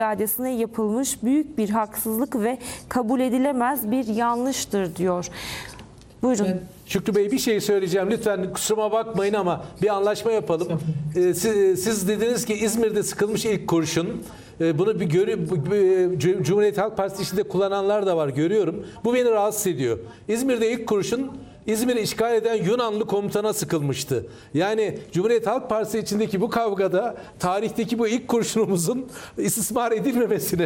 iradesine yapılmış büyük bir haksızlık ve kabul edilemez bir yanlıştır diyor. Buyurun. Şükrü Bey bir şey söyleyeceğim. Lütfen kusuruma bakmayın ama bir anlaşma yapalım. Siz dediniz ki İzmir'de sıkılmış ilk kurşun. Bunu Cumhuriyet Halk Partisi içinde kullananlar da var, görüyorum. Bu beni rahatsız ediyor. İzmir'de ilk kurşun İzmir'i işgal eden Yunanlı komutana sıkılmıştı. Yani Cumhuriyet Halk Partisi içindeki bu kavgada tarihteki bu ilk kurşunumuzun istismar edilmemesini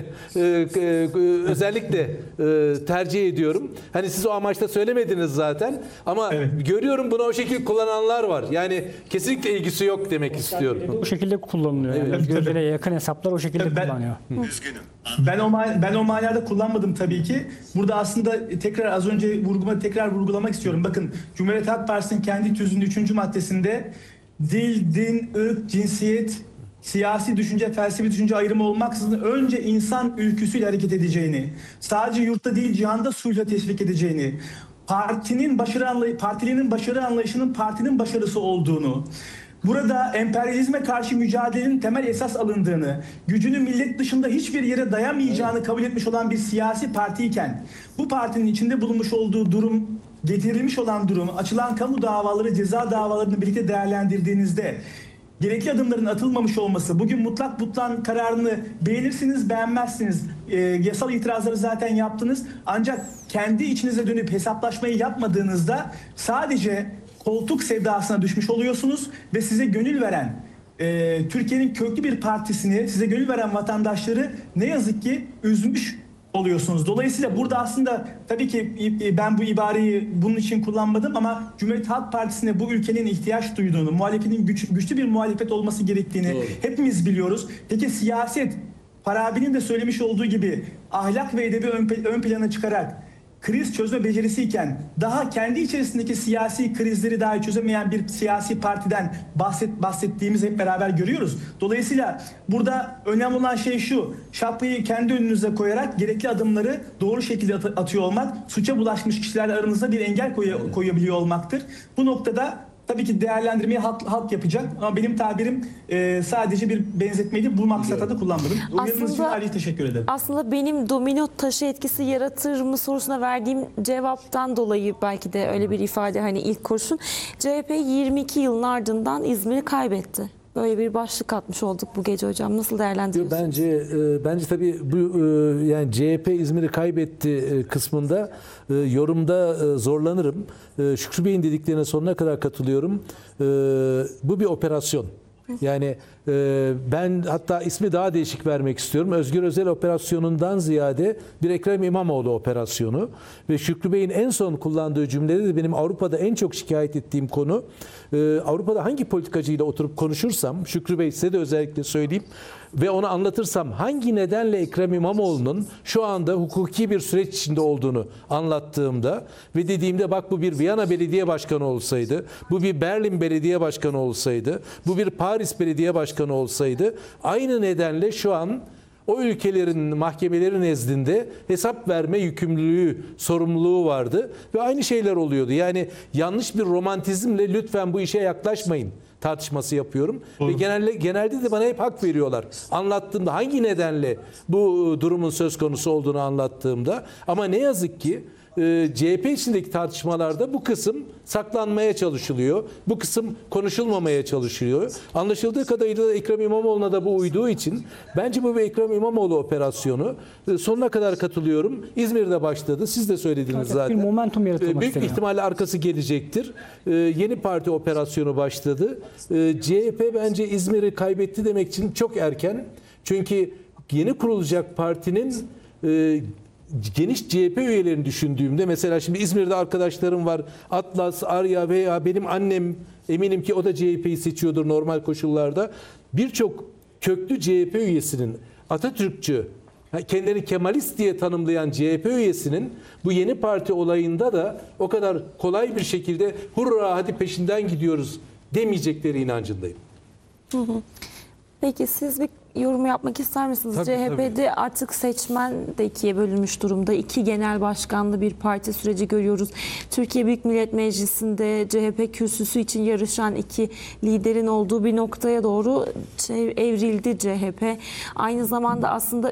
özellikle tercih ediyorum. Hani siz o amaçla söylemediniz zaten ama görüyorum bunu o şekilde kullananlar var. Yani kesinlikle ilgisi yok demek istiyorum. O şekilde kullanılıyor. Yani Özgürlüğe yakın hesaplar o şekilde kullanıyor. Üzgünüm. Ben o manada kullanmadım tabii ki. Burada aslında tekrar az önce vurgulamak istiyorum. Bakın Cumhuriyet Halk Partisi'nin kendi tüzüğünün 3. maddesinde dil, din, ırk, cinsiyet, siyasi düşünce, felsefi düşünce ayrımı olmaksızın önce insan ülküsüyle hareket edeceğini, sadece yurtta değil cihanda sulh'a teşvik edeceğini, partilinin başarı anlayışının partinin başarısı olduğunu, burada emperyalizme karşı mücadelenin temel esas alındığını, gücünü millet dışında hiçbir yere dayamayacağını kabul etmiş olan bir siyasi partiyken, bu partinin içinde bulunmuş olduğu durum, getirilmiş olan durum, açılan kamu davaları, ceza davalarını birlikte değerlendirdiğinizde, gerekli adımların atılmamış olması, bugün mutlak butlan kararını beğenirsiniz, beğenmezsiniz. Yasal itirazları zaten yaptınız. Ancak kendi içinize dönüp hesaplaşmayı yapmadığınızda sadece koltuk sevdasına düşmüş oluyorsunuz ve size gönül veren, Türkiye'nin köklü bir partisini, size gönül veren vatandaşları ne yazık ki üzmüş oluyorsunuz. Dolayısıyla burada aslında tabii ki ben bu ibareyi bunun için kullanmadım ama Cumhuriyet Halk Partisi'ne bu ülkenin ihtiyaç duyduğunu, muhalefetin güçlü bir muhalefet olması gerektiğini hepimiz biliyoruz. Peki siyaset, Farabi'nin de söylemiş olduğu gibi ahlak ve edebi ön plana çıkarak kriz çözme becerisiyken daha kendi içerisindeki siyasi krizleri dahi çözemeyen bir siyasi partiden bahsettiğimizi hep beraber görüyoruz. Dolayısıyla burada önemli olan şey şu: şapkayı kendi önünüze koyarak gerekli adımları doğru şekilde atıyor olmak, suça bulaşmış kişilerle aranızda bir engel koyabiliyor olmaktır. Bu noktada tabii ki değerlendirmeyi halk yapacak ama benim tabirim sadece bir benzetmeydi. Bu maksata da kullanmadım. Uyarınız için ayrıca teşekkür ederim. Aslında benim domino taşı etkisi yaratır mı sorusuna verdiğim cevaptan dolayı belki de öyle bir ifade, hani ilk kurşun. CHP 22 yılın ardından İzmir'i kaybetti. Böyle bir başlık atmış olduk bu gece hocam. Nasıl değerlendiriyorsunuz? Bence tabii bu yani CHP İzmir'i kaybetti kısmında yorumda zorlanırım. Şükrü Bey'in dediklerine sonuna kadar katılıyorum. Bu bir operasyon. Yani ben hatta ismi daha değişik vermek istiyorum. Özgür Özel operasyonundan ziyade bir Ekrem İmamoğlu operasyonu. Ve Şükrü Bey'in en son kullandığı cümlede de benim Avrupa'da en çok şikayet ettiğim konu, Avrupa'da hangi politikacıyla oturup konuşursam, Şükrü Bey size de özellikle söyleyeyim ve onu anlatırsam hangi nedenle Ekrem İmamoğlu'nun şu anda hukuki bir süreç içinde olduğunu anlattığımda ve dediğimde bak bu bir Viyana Belediye Başkanı olsaydı, bu bir Berlin Belediye Başkanı olsaydı, bu bir Paris Belediye Başkanı olsaydı aynı nedenle şu an o ülkelerin mahkemeleri nezdinde hesap verme yükümlülüğü, sorumluluğu vardı ve aynı şeyler oluyordu. Yani yanlış bir romantizmle lütfen bu işe yaklaşmayın tartışması yapıyorum. Ve genelde de bana hep hak veriyorlar. Anlattığımda hangi nedenle bu durumun söz konusu olduğunu anlattığımda, ama ne yazık ki CHP içindeki tartışmalarda bu kısım saklanmaya çalışılıyor. Bu kısım konuşulmamaya çalışılıyor. Anlaşıldığı kadarıyla da Ekrem İmamoğlu'na da bu uyduğu için bence bu bir Ekrem İmamoğlu operasyonu. Sonuna kadar katılıyorum. İzmir'de başladı. Siz de söylediniz zaten. Bir momentum yaratılmak büyük ihtimalle arkası gelecektir. Yeni parti operasyonu başladı. CHP bence İzmir'i kaybetti demek için çok erken. Çünkü yeni kurulacak partinin geniş CHP üyelerini düşündüğümde, mesela şimdi İzmir'de arkadaşlarım var. Atlas, Arya veya benim annem, eminim ki o da CHP'yi seçiyordur normal koşullarda. Birçok köklü CHP üyesinin, Atatürkçü, kendini Kemalist diye tanımlayan CHP üyesinin bu yeni parti olayında da o kadar kolay bir şekilde hurra hadi peşinden gidiyoruz demeyecekleri inancındayım. Peki siz bir yorum yapmak ister misiniz? Tabii, CHP'de tabii. artık seçmen de ikiye bölünmüş durumda. İki genel başkanlı bir parti süreci görüyoruz. Türkiye Büyük Millet Meclisi'nde CHP kürsüsü için yarışan iki liderin olduğu bir noktaya doğru evrildi CHP. Aynı zamanda aslında